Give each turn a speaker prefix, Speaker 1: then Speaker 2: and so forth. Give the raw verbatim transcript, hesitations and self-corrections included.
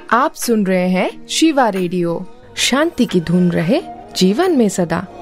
Speaker 1: आप सुन रहे हैं शिवा रेडियो। शांति की धुन रहे जीवन में सदा।